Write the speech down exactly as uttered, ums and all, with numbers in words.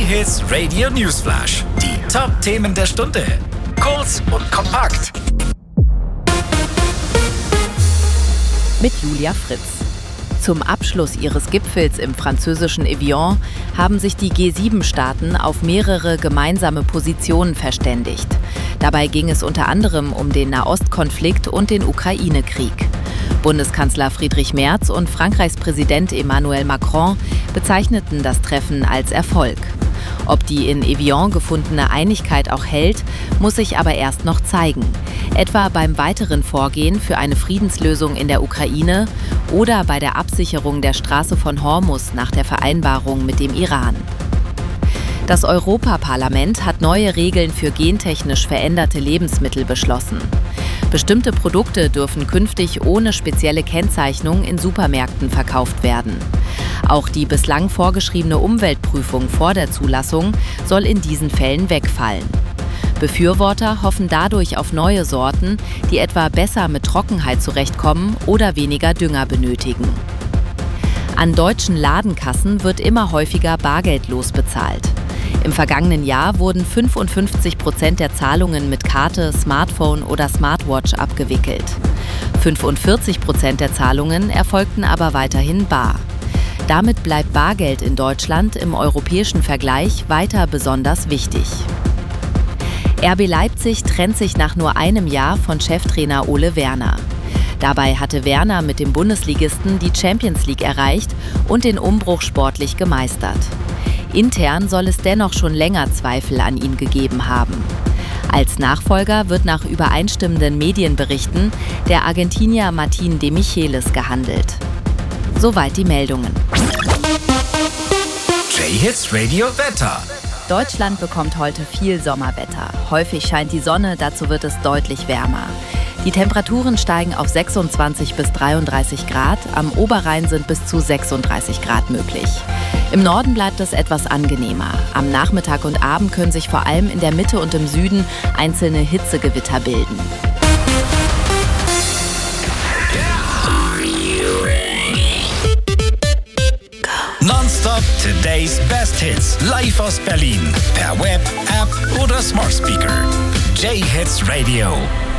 J-Hits Radio Newsflash. Die Top-Themen der Stunde. Kurz und kompakt. Mit Julia Fritz. Zum Abschluss ihres Gipfels im französischen Evian haben sich die G sieben Staaten auf mehrere gemeinsame Positionen verständigt. Dabei ging es unter anderem um den Nahostkonflikt und den Ukraine-Krieg. Bundeskanzler Friedrich Merz und Frankreichs Präsident Emmanuel Macron bezeichneten das Treffen als Erfolg. Ob die in Evian gefundene Einigkeit auch hält, muss sich aber erst noch zeigen. Etwa beim weiteren Vorgehen für eine Friedenslösung in der Ukraine oder bei der Absicherung der Straße von Hormuz nach der Vereinbarung mit dem Iran. Das Europaparlament hat neue Regeln für gentechnisch veränderte Lebensmittel beschlossen. Bestimmte Produkte dürfen künftig ohne spezielle Kennzeichnung in Supermärkten verkauft werden. Auch die bislang vorgeschriebene Umweltprüfung vor der Zulassung soll in diesen Fällen wegfallen. Befürworter hoffen dadurch auf neue Sorten, die etwa besser mit Trockenheit zurechtkommen oder weniger Dünger benötigen. An deutschen Ladenkassen wird immer häufiger bargeldlos bezahlt. Im vergangenen Jahr wurden fünfundfünfzig Prozent der Zahlungen mit Karte, Smartphone oder Smartwatch abgewickelt. fünfundvierzig Prozent der Zahlungen erfolgten aber weiterhin bar. Damit bleibt Bargeld in Deutschland im europäischen Vergleich weiter besonders wichtig. R B Leipzig trennt sich nach nur einem Jahr von Cheftrainer Ole Werner. Dabei hatte Werner mit dem Bundesligisten die Champions League erreicht und den Umbruch sportlich gemeistert. Intern soll es dennoch schon länger Zweifel an ihm gegeben haben. Als Nachfolger wird nach übereinstimmenden Medienberichten der Argentinier Martín de Michelis gehandelt. Soweit die Meldungen. J-Hits Radio Wetter. Deutschland bekommt heute viel Sommerwetter. Häufig scheint die Sonne, dazu wird es deutlich wärmer. Die Temperaturen steigen auf sechsundzwanzig bis dreiunddreißig Grad, am Oberrhein sind bis zu sechsunddreißig Grad möglich. Im Norden bleibt es etwas angenehmer. Am Nachmittag und Abend können sich vor allem in der Mitte und im Süden einzelne Hitzegewitter bilden. Nonstop Today's Best Hits. Live aus Berlin. Per Web, App oder Smart Speaker. J-Hits Radio.